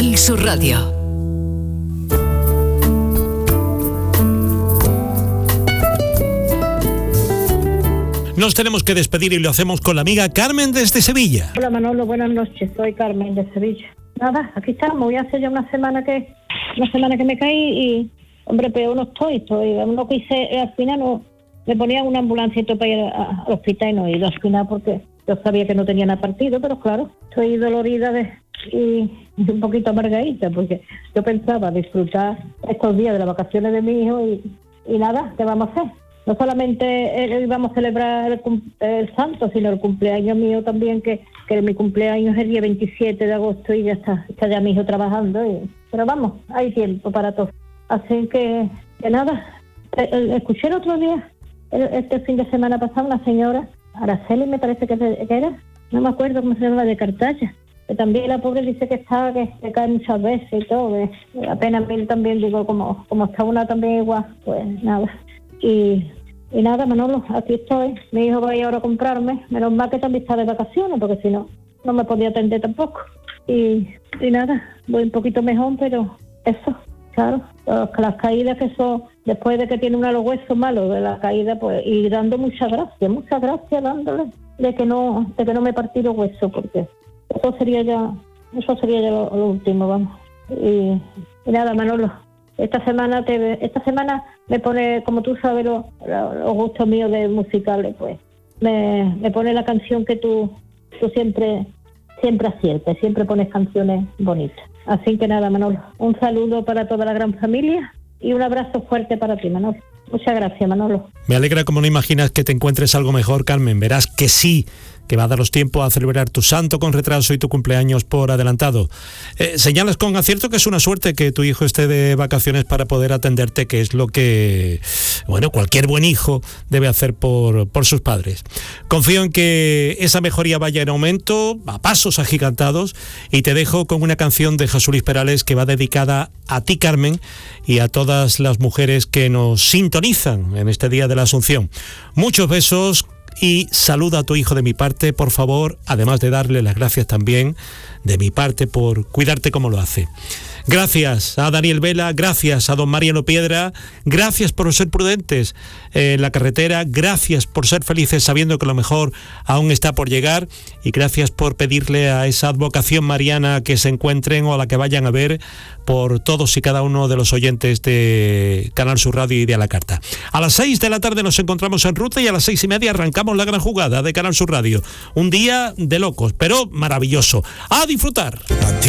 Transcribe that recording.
Canal Sur Radio. Nos tenemos que despedir y lo hacemos con la amiga Carmen desde Sevilla. Hola Manolo, buenas noches, soy Carmen de Sevilla. Nada, aquí estamos, voy a hacer ya una semana que me caí y, hombre, pero no estoy, uno que hice, al final no, me ponían una ambulancia y todo para ir al hospital y no he ido al final porque yo sabía que no tenía nada partido, pero claro, estoy dolorida y un poquito amargadita porque yo pensaba disfrutar estos días de las vacaciones de mi hijo y nada, ¿qué vamos a hacer? No solamente íbamos a celebrar el santo, sino el cumpleaños mío también, que mi cumpleaños es el día 27 de agosto y ya está ya mi hijo trabajando. Pero vamos, hay tiempo para todo. Así que nada, escuché el otro día, este fin de semana pasado, una señora, Araceli me parece que era, no me acuerdo cómo se llama, de Cartaya, que también la pobre dice que cae muchas veces y todo. Apenas mil también, digo, como está una también igual, pues nada. Y nada, Manolo, aquí estoy. Mi hijo va a ir ahora a comprarme. Menos mal que también está de vacaciones, porque si no, no me podía atender tampoco. Y nada, voy un poquito mejor, pero eso, claro, las caídas que son, después de que tiene uno de los huesos malos de la caída, pues, y dando muchas gracias dándole, de que no me partí los huesos, porque eso sería ya lo último, vamos. Y nada, Manolo. Esta semana me pone, como tú sabes, los gustos míos de musicales, pues me pone la canción que tú siempre aciertas, siempre pones canciones bonitas. Así que nada, Manolo, un saludo para toda la gran familia y un abrazo fuerte para ti, Manolo. Muchas gracias, Manolo. Me alegra como no imaginas que te encuentres algo mejor, Carmen. Verás que sí, que va a daros tiempo a celebrar tu santo con retraso y tu cumpleaños por adelantado. Señalas con acierto que es una suerte que tu hijo esté de vacaciones para poder atenderte, que es lo que, bueno, cualquier buen hijo debe hacer por sus padres. Confío en que esa mejoría vaya en aumento, a pasos agigantados, y te dejo con una canción de Jesús Luis Perales que va dedicada a ti, Carmen, y a todas las mujeres que nos sintonizan en este día de la Asunción. Muchos besos. Y saluda a tu hijo de mi parte, por favor, además de darle las gracias también de mi parte por cuidarte como lo hace. Gracias a Daniel Vela, gracias a don Mariano Piedra, gracias por ser prudentes en la carretera, gracias por ser felices sabiendo que lo mejor aún está por llegar y gracias por pedirle a esa advocación mariana que se encuentren o a la que vayan a ver por todos y cada uno de los oyentes de Canal Sur Radio y de A la Carta. A las 6 de la tarde nos encontramos en ruta y a las 6:30 arrancamos la gran jugada de Canal Sur Radio. Un día de locos, pero maravilloso. ¡A disfrutar!